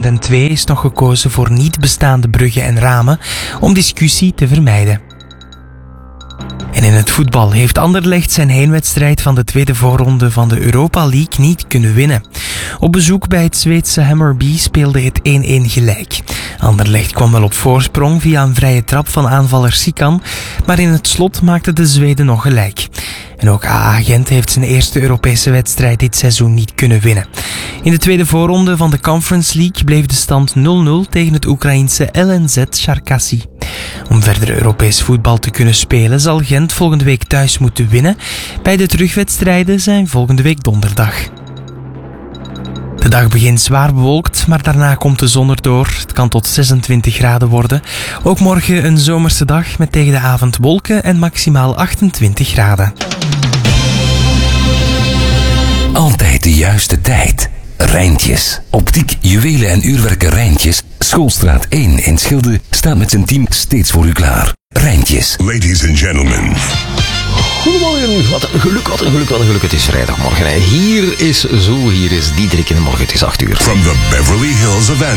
2002 is nog gekozen voor niet bestaande bruggen en ramen om discussie te vermijden. En in het voetbal heeft Anderlecht zijn heenwedstrijd van de tweede voorronde van de Europa League niet kunnen winnen. Op bezoek bij het Zweedse Hammarby speelde het 1-1 gelijk. Anderlecht kwam wel op voorsprong via een vrije trap van aanvaller Sikan, maar in het slot maakten de Zweden nog gelijk. En ook AA Gent heeft zijn eerste Europese wedstrijd dit seizoen niet kunnen winnen. In de tweede voorronde van de Conference League bleef de stand 0-0 tegen het Oekraïense LNZ Charkassy. Om verder Europees voetbal te kunnen spelen zal Gent volgende week thuis moeten winnen. Bij de terugwedstrijden zijn volgende week donderdag. De dag begint zwaar bewolkt, maar daarna komt de zon erdoor. Het kan tot 26 graden worden. Ook morgen een zomerse dag met tegen de avond wolken en maximaal 28 graden. Altijd de juiste tijd. Rijntjes. Optiek, juwelen en uurwerken Rijntjes. Schoolstraat 1 in Schilde staat met zijn team steeds voor u klaar. Rijntjes. Ladies and gentlemen. Goedemorgen, wat een geluk. Het is vrijdagmorgen. Hier is Diederik in de morgen, het is 8 uur. From the Beverly Hills of